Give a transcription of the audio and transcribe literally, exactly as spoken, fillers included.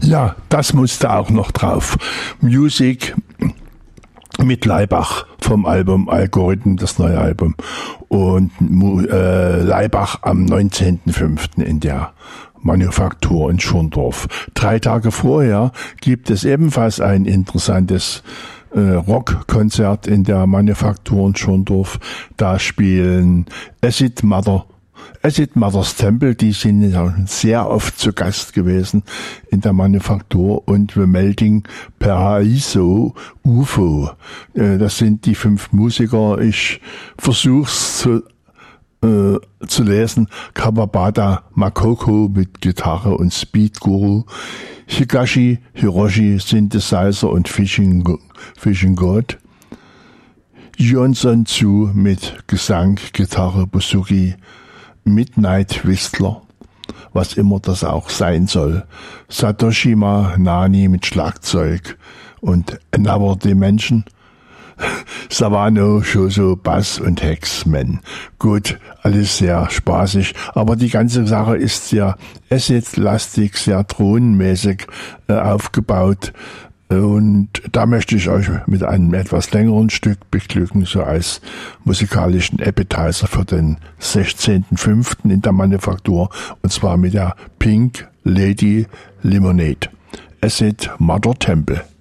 Ja, das musste auch noch drauf. Music mit Laibach vom Album Algorithm, das neue Album. Und äh, Laibach am neunzehnten fünften in der Manufaktur in Schorndorf. Drei Tage vorher gibt es ebenfalls ein interessantes äh, Rockkonzert in der Manufaktur in Schorndorf. Da spielen Acid Mother Acid Mothers Temple, die sind ja sehr oft zu Gast gewesen in der Manufaktur, und The Melting Paraiso U F O. Das sind die fünf Musiker. Ich versuch's zu, äh, zu lesen. Kawabata Makoko mit Gitarre und Speed Guru. Higashi Hiroshi Synthesizer und Fishing, Fishing God. Johnson Tzu mit Gesang, Gitarre, Buzuki. Midnight Whistler, was immer das auch sein soll. Satoshima Nani mit Schlagzeug und Another Dimension. Savano, Shoso, Bass und Hexman. Gut, alles sehr spaßig, aber die ganze Sache ist sehr acid-lastig, sehr drohnenmäßig äh, aufgebaut. Und da möchte ich euch mit einem etwas längeren Stück beglücken, so als musikalischen Appetizer für den sechzehnten fünften in der Manufaktur, und zwar mit der Pink Lady Lemonade. Acid Mother Temple.